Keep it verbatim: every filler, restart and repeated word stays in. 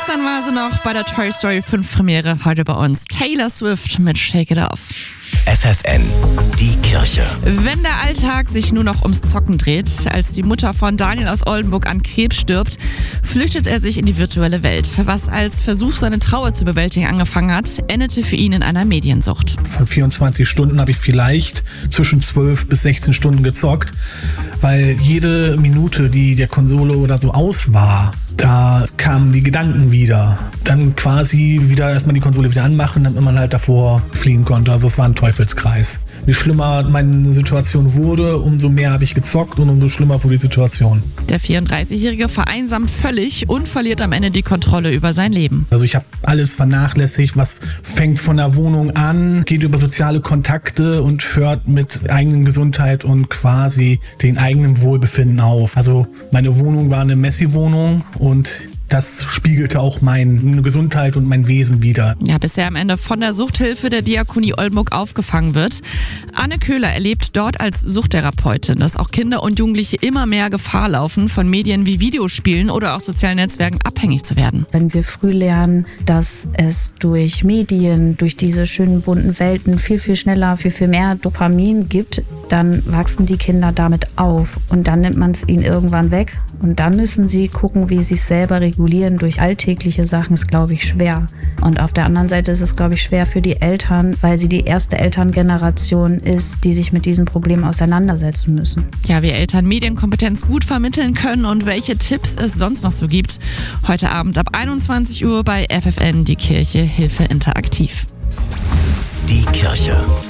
Gestern war sie noch bei der Toy Story fünf Premiere, heute bei uns Taylor Swift mit Shake It Off. F F N, die Kirche. Wenn der Alltag sich nur noch ums Zocken dreht, als die Mutter von Daniel aus Oldenburg an Krebs stirbt, flüchtet er sich in die virtuelle Welt. Was als Versuch, seine Trauer zu bewältigen angefangen hat, endete für ihn in einer Mediensucht. Von vierundzwanzig Stunden habe ich vielleicht zwischen zwölf bis sechzehn Stunden gezockt, weil jede Minute, die der Konsole oder so aus war, da kamen die Gedanken wieder. Dann quasi wieder erstmal die Konsole wieder anmachen, damit man halt davor fliehen konnte. Also es war ein Teufelskreis. Je schlimmer meine Situation wurde, umso mehr habe ich gezockt und umso schlimmer wurde die Situation. Der vierunddreißigjährige vereinsamt völlig und verliert am Ende die Kontrolle über sein Leben. Also ich habe alles vernachlässigt, was fängt von der Wohnung an, geht über soziale Kontakte und hört mit eigenen Gesundheit und quasi den eigenen Wohlbefinden auf. Also meine Wohnung war eine Messi-Wohnung und das spiegelte auch meine Gesundheit und mein Wesen wider. Ja, bis er am Ende von der Suchthilfe der Diakonie Oldenburg aufgefangen wird. Anne Köhler erlebt dort als Suchttherapeutin, dass auch Kinder und Jugendliche immer mehr Gefahr laufen, von Medien wie Videospielen oder auch sozialen Netzwerken abhängig zu werden. Wenn wir früh lernen, dass es durch Medien, durch diese schönen bunten Welten viel, viel schneller, viel, viel mehr Dopamin gibt, dann wachsen die Kinder damit auf und dann nimmt man es ihnen irgendwann weg. Und dann müssen sie gucken, wie sie es selber regulieren durch alltägliche Sachen, ist, glaube ich, schwer. Und auf der anderen Seite ist es, glaube ich, schwer für die Eltern, weil sie die erste Elterngeneration ist, die sich mit diesem Problem auseinandersetzen müssen. Ja, wie Eltern Medienkompetenz gut vermitteln können und welche Tipps es sonst noch so gibt. Heute Abend ab einundzwanzig Uhr bei F F N, die Kirche, Hilfe interaktiv. Die Kirche.